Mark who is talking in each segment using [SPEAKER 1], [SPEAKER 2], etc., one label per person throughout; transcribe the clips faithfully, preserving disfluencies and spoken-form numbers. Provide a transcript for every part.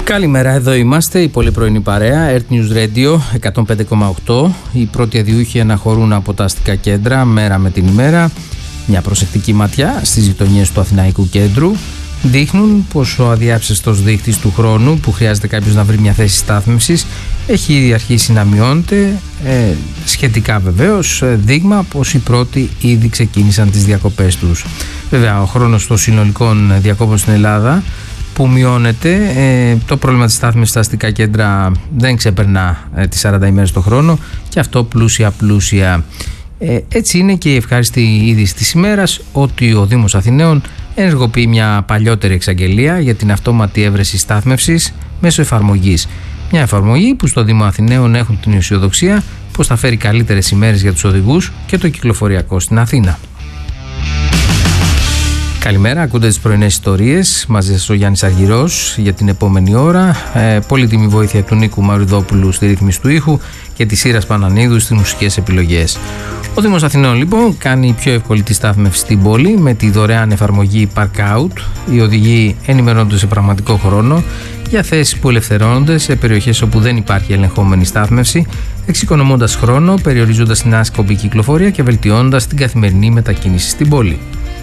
[SPEAKER 1] Καλημέρα, εδώ είμαστε, η πολύ πρωινή παρέα, Earth News Radio εκατόν πέντε κόμμα οκτώ. Οι πρώτοι αδιούχοι αναχωρούν από τα αστικά κέντρα μέρα με την ημέρα. Μια προσεκτική ματιά στις γειτονιές του Αθηναϊκού κέντρου δείχνουν πως ο αδιάψεστος δείχτης του χρόνου που χρειάζεται κάποιος να βρει μια θέση στάθμευσης έχει ήδη αρχίσει να μειώνεται, ε, σχετικά βεβαίως, δείγμα πως οι πρώτοι ήδη ξεκίνησαν τις διακοπές τους. Βέβαια, ο χρόνος των συνολικών διακόπων στην Ελλάδα που μειώνεται, ε, το πρόβλημα της στάθμευσης στα αστικά κέντρα δεν ξεπερνά ε, τις σαράντα ημέρες το χρόνο, και αυτό πλούσια πλούσια. Ε, έτσι είναι και η ευχάριστη είδηση της ημέρας ότι ο Δήμος Αθηναίων ενεργοποιεί μια παλιότερη εξαγγελία για την αυτόματη έβρεση στάθμευσης μέσω εφαρμογής. Μια εφαρμογή που στο Δήμο Αθηναίων έχουν την αισιοδοξία πως θα φέρει καλύτερες ημέρες για τους οδηγούς και το κυκλοφοριακό στην Αθήνα. Καλημέρα, ακούτε τις πρωινές ιστορίες. Μαζί σας ο Γιάννης Αργυρός για την επόμενη ώρα. Ε, πολύτιμη βοήθεια του Νίκου Μαρουδόπουλου στη ρύθμιση του ήχου και τη Σύρας Πανανίδου στις μουσικές επιλογές. Ο Δήμος Αθηνών λοιπόν κάνει πιο εύκολη τη στάθμευση στην πόλη με τη δωρεάν εφαρμογή Park Out. Οι οδηγοί ενημερώνονται σε πραγματικό χρόνο για θέσεις που ελευθερώνονται σε περιοχές όπου δεν υπάρχει ελεγχόμενη στάθμευση, εξοικονομώντας χρόνο, περιορίζοντας την άσκοπη κυκλοφορία και βελτιώνοντας την καθημερινή μετακίνηση στην πόλη.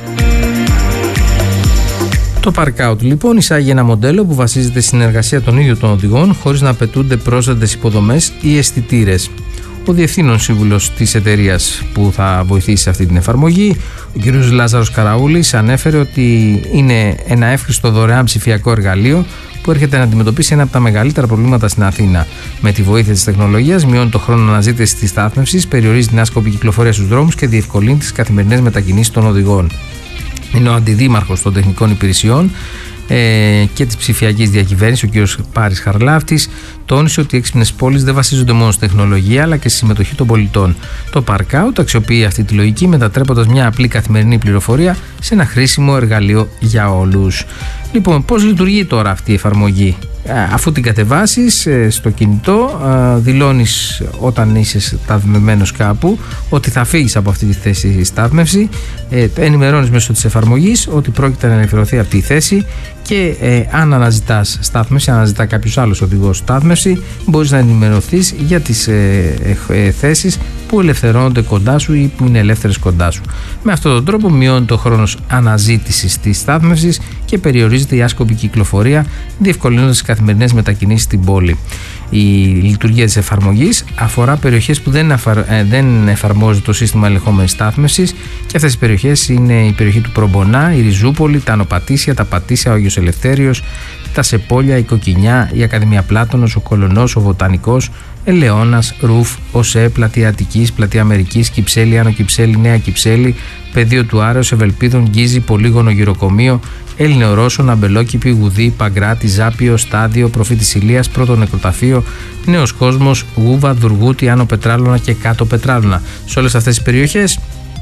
[SPEAKER 1] Το Park Out λοιπόν εισάγει ένα μοντέλο που βασίζεται στην συνεργασία των ίδιων των οδηγών χωρίς να απαιτούνται πρόσθετες υποδομές ή αισθητήρες. Ο διευθύνων σύμβουλος της εταιρείας που θα βοηθήσει σε αυτή την εφαρμογή, ο κ. Λάζαρος Καραούλης, ανέφερε ότι είναι ένα εύχριστο δωρεάν ψηφιακό εργαλείο που έρχεται να αντιμετωπίσει ένα από τα μεγαλύτερα προβλήματα στην Αθήνα. Με τη βοήθεια της τεχνολογίας μειώνει το χρόνο αναζήτησης της στάθμευσης, περιορίζει την άσκοπη κυκλοφορία στους δρόμους και διευκολύνει τις καθημερινές μετακινήσεις των οδηγών. Είναι ο αντιδήμαρχος των τεχνικών υπηρεσιών ε, και της ψηφιακής διακυβέρνησης, ο κ. Πάρης Χαρλάφτης, τόνισε ότι οι έξυπνες πόλεις δεν βασίζονται μόνο στη τεχνολογία αλλά και στη συμμετοχή των πολιτών. Το Park Out αξιοποιεί αυτή τη λογική, μετατρέποντας μια απλή καθημερινή πληροφορία σε ένα χρήσιμο εργαλείο για όλους. Λοιπόν, πώς λειτουργεί τώρα αυτή η εφαρμογή? Αφού την κατεβάσεις στο κινητό, δηλώνεις όταν είσαι σταθμευμένος κάπου ότι θα φύγεις από αυτή τη θέση στάθμευση, ενημερώνεις μέσω της εφαρμογής ότι πρόκειται να ελευθερωθεί αυτή η θέση και ε, αν αναζητάς στάθμευση, αν αναζητά κάποιος άλλος οδηγός στάθμευση, μπορείς να ενημερωθείς για τις ε, ε, ε, θέσεις που ελευθερώνονται κοντά σου ή που είναι ελεύθερες κοντά σου. Με αυτόν τον τρόπο μειώνει το χρόνος αναζήτησης της στάθμευσης και περιορίζεται η άσκοπη κυκλοφορία, διευκολύνοντας τις καθημερινές μετακινήσεις στην πόλη. Η λειτουργία της εφαρμογής αφορά περιοχές που δεν, αφαρ... δεν εφαρμόζεται το σύστημα ελεγχόμενης στάθμευσης, και αυτές οι περιοχές είναι η περιοχή του Προμπονα, η Ριζούπολη, τα Ανοπατήσια, τα Πατήσια, ο Άγιος Ελευθέριος, τα Σεπόλια, η Κοκκινιά, η Ακαδημία Πλάτωνος, ο Κολωνός, ο Βοτανικός, Ελαιώνας, Ρουφ, ΟΣΕ, Πλατεία Αττικής, Πλατεία Αμερικής, Κυψέλη, Άνω Κυψέλη, Νέα Κυψέλη, Πεδίο του Άρεως, Ευελπίδων, Γκίζη, Πολύγωνο Γυροκομείο, Έλληνε Ρώσων, Αμπελόκηπη, Γουδί, Παγκράτη, Ζάπιο, Στάδιο, Προφήτης Ηλίας, Πρώτο Νεκροταφείο, Νέος Κόσμος, Γούβα, Δουργούτη, Άνω Πετράλωνα και Κάτω Πετράλωνα. Σε όλες αυτές τις περιοχές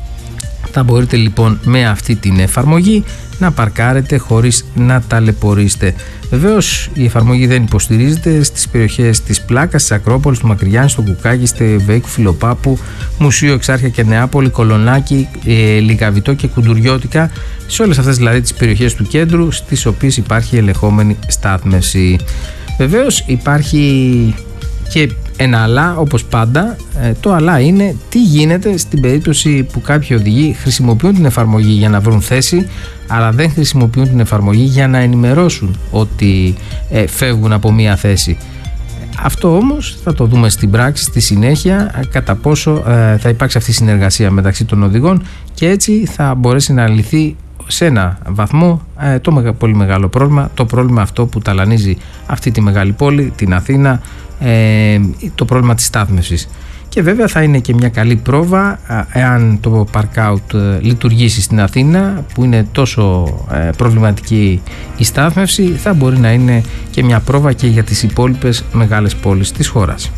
[SPEAKER 1] θα μπορείτε λοιπόν με αυτή την εφαρμογή να παρκάρετε χωρίς να ταλαιπωρήσετε. Βεβαίως η εφαρμογή δεν υποστηρίζεται στις περιοχές της Πλάκας, της Ακρόπολης, του Μακρυγιάννη, στο Κουκάκι, στη Βέικου, Φιλοπάπου, Μουσείο Εξάρχεια και Νεάπολη, Κολονάκι, ε, Λιγαβητό και Κουντουριώτικα, σε όλες αυτές δηλαδή τις περιοχές του κέντρου στις οποίες υπάρχει ελεγχόμενη στάθμευση. Βεβαίως υπάρχει και ένα αλλά, όπως πάντα. Το αλλά είναι τι γίνεται στην περίπτωση που κάποιοι οδηγοί χρησιμοποιούν την εφαρμογή για να βρουν θέση, αλλά δεν χρησιμοποιούν την εφαρμογή για να ενημερώσουν ότι ε, φεύγουν από μία θέση. Αυτό όμως θα το δούμε στην πράξη στη συνέχεια, κατά πόσο ε, θα υπάρξει αυτή η συνεργασία μεταξύ των οδηγών, και έτσι θα μπορέσει να λυθεί σε ένα βαθμό ε, το πολύ μεγάλο πρόβλημα, το πρόβλημα αυτό που ταλανίζει αυτή τη μεγάλη πόλη, την Αθήνα, ε, το πρόβλημα της στάθμευσης. Και βέβαια θα είναι και μια καλή πρόβα εάν το Park Out ε, λειτουργήσει στην Αθήνα, που είναι τόσο ε, προβληματική η στάθμευση, θα μπορεί να είναι και μια πρόβα και για τις υπόλοιπες μεγάλες πόλεις της χώρας.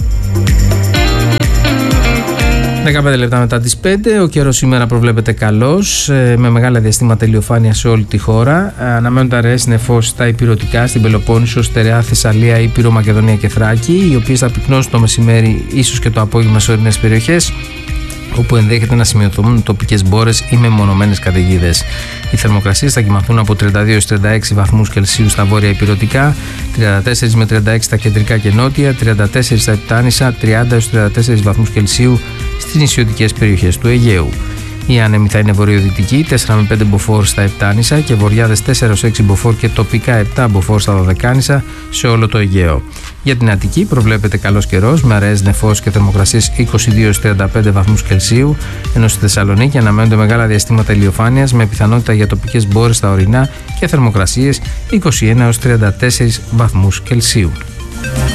[SPEAKER 1] δεκαπέντε λεπτά μετά τις πέντε, ο καιρός σήμερα προβλέπεται καλός, με μεγάλα διαστήματα ηλιοφάνεια σε όλη τη χώρα. Αναμένονται αραιές νεφώσεις στα ηπειρωτικά, στην Πελοπόννησο, Στερεά, Θεσσαλία, Ήπειρο, Μακεδονία και Θράκη, οι οποίες θα πυκνώσουν το μεσημέρι, ίσως και το απόγευμα σε ορεινές περιοχές, όπου ενδέχεται να σημειωθούν τοπικές μπόρες ή μεμονωμένες καταιγίδες. Οι θερμοκρασίες θα κοιμαθούν από τριάντα δύο έως τριάντα έξι βαθμούς Κελσίου στα βόρεια ηπειρωτικά, τριάντα τέσσερα με τριάντα έξι στα κεντρικά και νότια, τριάντα τέσσερα στα Επτάνησα, τριάντα έως τριάντα τέσσερα βαθμούς Κελσίου στις νησιωτικές περιοχές του Αιγαίου. Οι άνεμοι θα είναι βορειοδυτικοί, τέσσερα με πέντε μποφόρ στα Επτάνησα και βορειάδες τέσσερα έως έξι μποφόρ και τοπικά επτά μποφόρ στα Δωδεκάνησα σε όλο το Αιγαίο. Για την Αττική προβλέπεται καλός καιρός με αραιές νεφός και θερμοκρασίες είκοσι δύο έως τριάντα πέντε βαθμούς Κελσίου, ενώ στη Θεσσαλονίκη αναμένονται μεγάλα διαστήματα ηλιοφάνειας με πιθανότητα για τοπικές μπόρες στα ορεινά και θερμοκρασίες είκοσι ένα έως τριάντα τέσσερα βαθμούς Κελσίου.